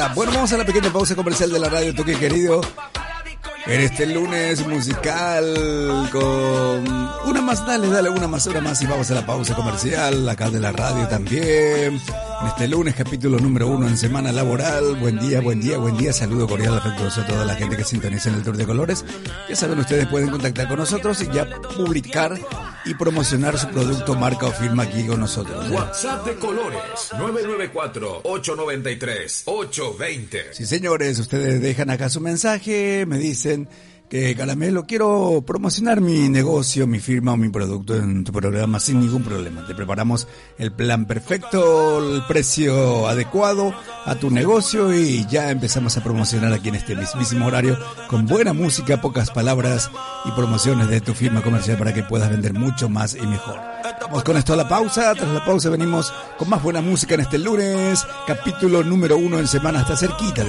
Bueno, vamos a la pequeña pausa comercial de la radio Toque Querido. En este lunes musical con una más, dale una más hora más y vamos a la pausa comercial acá de la radio también. En este lunes, capítulo número 1 en semana laboral. Buen día. Saludo cordial, afectuoso a toda la gente que sintoniza en el Tour de Colores. Ya saben, ustedes pueden contactar con nosotros y ya publicar y promocionar su producto, marca o firma aquí con nosotros. WhatsApp de Colores 994-893-820. Sí, señores, ustedes dejan acá su mensaje, me dicen que Caramelo, quiero promocionar mi negocio, mi firma o mi producto en tu programa sin ningún problema. Te preparamos el plan perfecto, el precio adecuado a tu negocio y ya empezamos a promocionar aquí en este mismísimo horario con buena música, pocas palabras y promociones de tu firma comercial para que puedas vender mucho más y mejor. Vamos con esto a la pausa. Tras la pausa venimos con más buena música en este lunes, capítulo número 1 en semana, hasta cerquita de